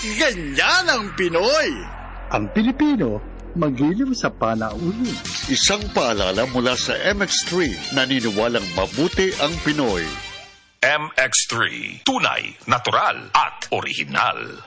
Ganyan ang Pinoy! Ang Pilipino, magiliw sa panaulo. Isang paalala mula sa MX3, naniniwalang mabuti ang Pinoy. MX3, tunay, natural at original.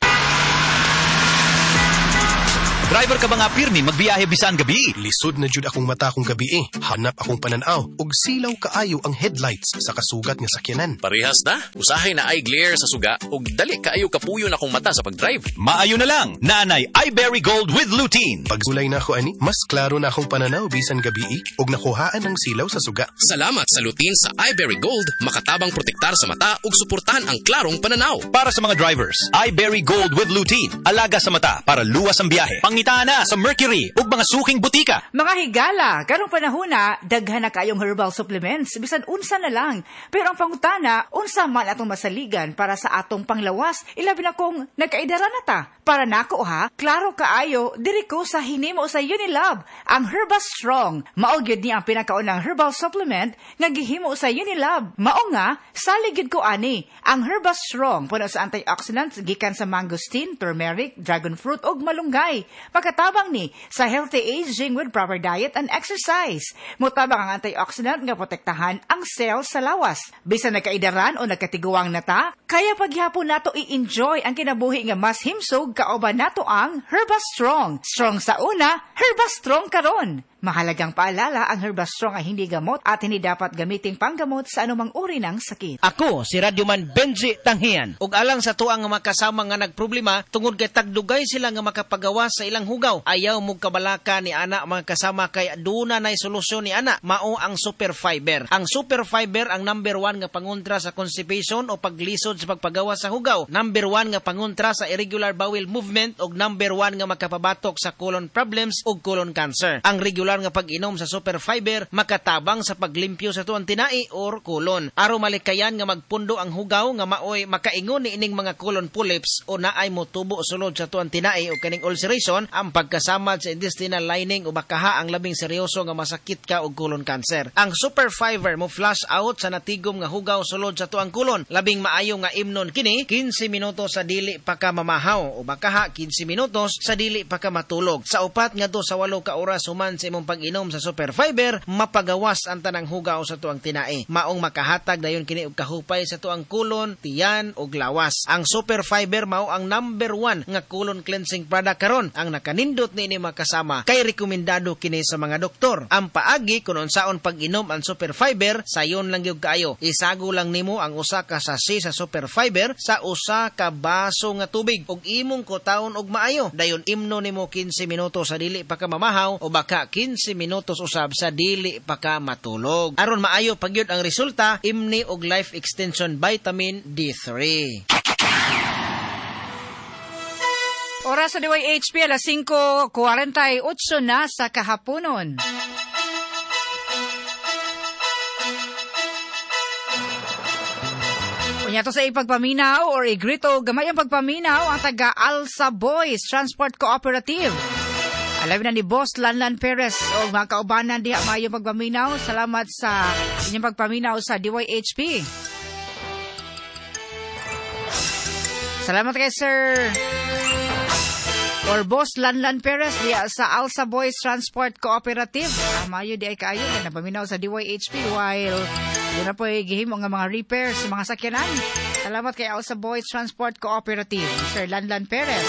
Driver ka ba nga pirmi magbiyahe bisan gabi? Lisod na jud akong mata kong gabi Hanap akong pananaw ug silaw kaayo ang headlights sa kasugat nga sakyanan. Parehas na. Usahay na eye glare sa suga ug dali kaayo kapuyo na akong mata sa pagdrive. Maayo na lang. Nanay iBerry Gold with lutein. Pagulay na ako ani, mas klaro na akong pananaw bisan gabi ug nakuhaan ang silaw sa suga. Salamat sa lutein sa iBerry Gold, makatabang protektar sa mata ug suportahan ang klarong pananaw. Para sa mga drivers, iBerry Gold with lutein. Alaga sa mata para luwas ang biyahe. Pangitana sa Mercury ug mga suking butika. Mga higala, karong panahon na daghan na kayong herbal supplements bisan unsa na lang. Pero ang pangutana, unsa man atong masaligan para sa atong panglawas, ilabi na kung nagkaidara na ta. Para nako ha, klaro kaayo diri ko sa hinimo sa Unilab, ang Herba Strong. Mao gyud ni ang pinakaunang herbal supplement nga gihimo sa Unilab. Mao nga saligid ko ani, ang Herba Strong puno sa antioxidants gikan sa mangosteen, turmeric, dragon fruit ug malunggay. Pagkatabang ni sa healthy aging with proper diet and exercise. Mutabang ang antioxidant nga protektahan ang cells sa lawas. Bisan nagkaidaran o nagkatiguang nata, kaya paghapon nato i-enjoy ang kinabuhi nga mas himsog kauban nato ang Herba Strong. Strong sa una, Herba Strong karon. Mahalagang paalala, ang Herba Strong ay hindi gamot at hindi dapat gamiting panggamot sa anumang uri ng sakit. Ako, si Radyoman Benji Tanghian. Ug alang sa tuang nga makasama nga nagproblema, tungod kay tagdugay sila nga makapagawa sa ilang hugaw. Ayaw mong kabalaka ni ana mga kasama kay duna nay solusyon ni ana. Mao ang Super Fiber. Ang Super Fiber ang number 1 nga pangontra sa constipation o paglisod sa pagpagawa sa hugaw. Number 1 nga pangontra sa irregular bowel movement ug number 1 nga makapabatok sa colon problems ug colon cancer. Ang regular nga pag-inom sa Super Fiber makatabang sa paglimpyo sa tuang tinai or colon. Aron malikayan nga magpundo ang hugaw nga maoy makaingon ni ining mga colon polyps o naay motubo sulod sa tuang tinai o kaning ulceration, ang pagkasamad sa intestinal lining o makaha ang labing seryoso nga masakit ka og colon cancer. Ang Super Fiber mo flush out sa natigom nga hugaw sulod sa tuang colon. Labing maayo nga imnon kini 15 minutos sa dili pa ka mamahaw o makaha 15 minutos sa dili pa ka matulog. Sa upat nga do sa 8 ka oras human sa imong pag-inom sa Super Fiber, mapagawas ang tanang hugaw sa tuang tinai. Maong makahatag dayon kini og kahupay sa tuang kulon, tiyan ug lawas. Ang Super Fiber mao ang number 1 nga colon cleansing product karon. Ang nakanindot ni ini makasama kay rekomendado kini sa mga doktor. Ang paagi kun unsaon pag-inom ang Super Fiber, sayon lang gyud kaayo. Isago lang nimo ang usa ka sachet sa Super Fiber sa usa ka baso nga tubig ug imong kutaon og maayo. Dayon imno nimo 15 minutos sa dili pa ka mamahaw o baka 15 minutos usab sa dili pa ka matulog. Aron maayo pagyud ang resulta, imni og life extension vitamin D3. Oras sa DYHP, alas 5:48 na sa kahaponon. Unya to sa ipagpaminaw or igrito gamay ang pagpaminaw ang taga Alsa Boys Transport Cooperative. Alamin na ni Boss Lanlan Perez o mga kaubanan diha maayong pagpaminaw. Salamat sa inyong pagpaminaw sa DYHP. Salamat kay Sir or Boss Lanlan Perez diya sa Alsa Boys Transport Cooperative. Mayo di ay kaayo na paminaw sa DYHP while yun na po gihimo nga mga repairs sa mga sakyanan. Salamat kay Alsa Boys Transport Cooperative, Sir Lanlan Perez.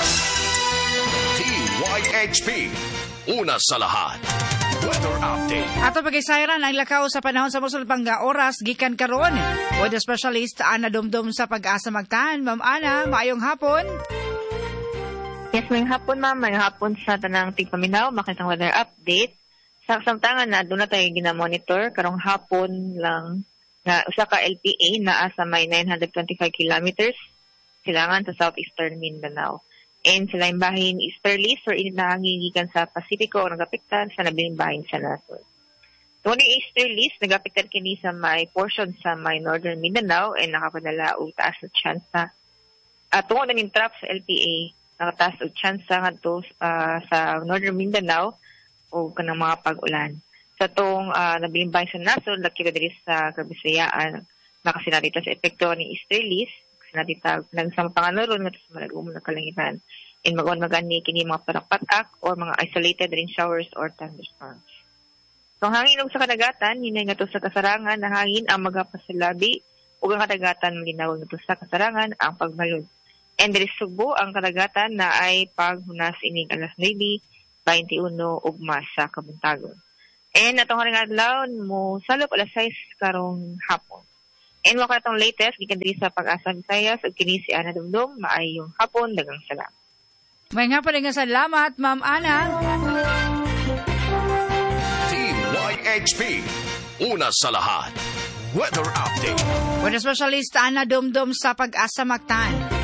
DYHP, una sa lahat. Weather update. Ato pag-isayran ang lakaw sa panahon sa musul pangga oras gikan karon. Weather specialist Ana Dumdum sa Pag-asa Magtan. Ma'am Ana, maayong hapon. Yes, ngayong hapon ma'am, ngayong hapon sa tanang tigpaminaw, makitang weather update. Sa samtangan na doon na tayo ginamonitor, karong hapon lang na usa ka LPA na sa may 925 kilometers silangan sa southeastern Mindanao. And sila yung bahin easterlies or init na hangigikan sa Pasipiko o nagapiktan sa nabiling bahin sa Nasod. Tungkol yung easterlies, nagapiktan kini sa may portion sa may northern Mindanao and nakapadala o taas na tsansa. Tungkol na yung trap sa LPA, nakataas o tsansa nga to sa northern Mindanao o kanang mga pag-ulan. Sa itong nabiling bahin sa Nasod, laki ka diri sa Kabisayaan, nakasinarita sa epekto ni easterlies, natitag nagsama panganuron nga sa malagumon na kalangitan. In magani kini mga parak-patak or mga isolated rain showers or thunderstorms. So hangin og sa kadagatan, hinay nga to sa kasarangan na hangin ang magapasilabi ug ang kadagatan malinaw nga to sa kasarangan ang pagbalod. And diri Subo ang kadagatan na ay paghunas ining alas 9:21 ugma sa kabuntagon. And atong haring adlaw mo salop alas 6 karong hapon. And wala katong latest gikan diri sa Pag-asa Visayas ug kini si Ana Dumdum maayong hapon daghang salamat. May nga pa rin nga salamat, Ma'am Ana. DYHP, una sa lahat. Weather update. Weather specialist Ana Dumdum sa Pag-asa Mactan.